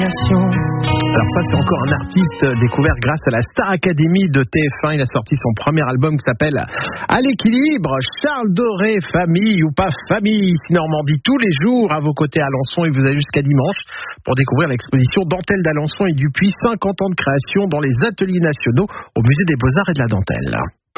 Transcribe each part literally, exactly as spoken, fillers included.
imagination. Alors ça, c'est encore un artiste découvert grâce à la Star Academy de T F un. Il a sorti son premier album qui s'appelle À l'équilibre. Charles Doré, famille ou pas famille, ici Normandie, tous les jours à vos côtés à Alençon. Il vous a jusqu'à dimanche pour découvrir l'exposition Dentelle d'Alençon et Dupuis, cinquante ans de création dans les ateliers nationaux au musée des Beaux-Arts et de la Dentelle.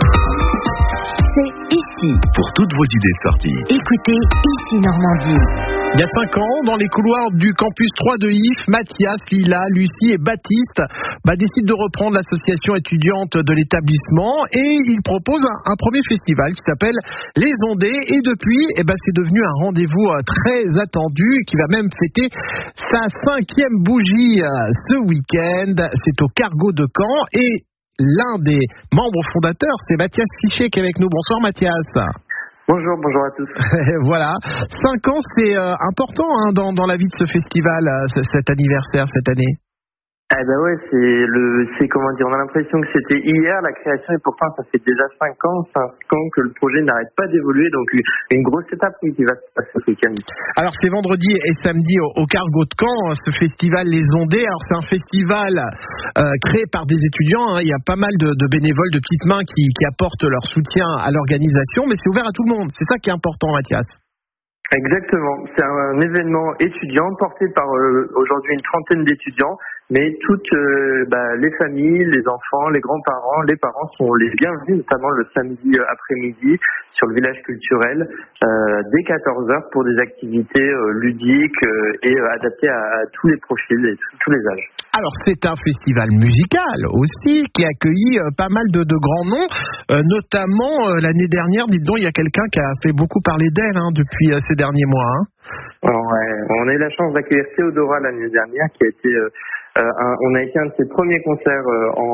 C'est ici. Pour toutes vos idées de sortie, Écoutez Ici Normandie. Il y a cinq ans, dans les couloirs du campus trois de I F, Mathias, Lila, Lucie et Baptiste bah, décident de reprendre l'association étudiante de l'établissement et ils proposent un, un premier festival qui s'appelle Les Ondées. Et depuis, eh ben, c'est devenu un rendez-vous euh, très attendu qui va même fêter sa cinquième bougie euh, ce week-end. C'est au Cargo de Caen et l'un des membres fondateurs, c'est Mathias Fichet qui est avec nous. Bonsoir Mathias. Bonjour, bonjour à tous. Voilà, cinq ans, c'est euh, important hein, dans, dans la vie de ce festival, euh, cet anniversaire cette année. Eh ben ouais, c'est le, c'est comment dire, on a l'impression que c'était hier la création et pourtant ça fait déjà cinq ans, cinq ans que le projet n'arrête pas d'évoluer, donc une grosse étape qui va se passer ce week-end. Alors c'est vendredi et samedi au, au Cargo de Caen, ce festival Les Ondées. Alors c'est un festival euh, créé par des étudiants, hein. Il y a pas mal de, de bénévoles, de petites mains qui, qui apportent leur soutien à l'organisation, mais c'est ouvert à tout le monde. C'est ça qui est important, Mathias. Exactement, c'est un événement étudiant porté par euh, aujourd'hui une trentaine d'étudiants, mais toutes euh, bah, les familles, les enfants, les grands-parents, les parents sont les bienvenus, notamment le samedi après-midi sur le village culturel euh, dès quatorze heures pour des activités euh, ludiques euh, et euh, adaptées à, à tous les profils et tous les âges. Alors c'est un festival musical aussi qui a accueilli euh, pas mal de, de grands noms, euh, notamment euh, l'année dernière, dites donc, il y a quelqu'un qui a fait beaucoup parler d'elle hein, depuis euh, ces derniers mois. Hein. Alors, ouais, on a eu la chance d'accueillir Théodora l'année dernière qui a été, euh, euh, un, on a été un de ses premiers concerts euh, en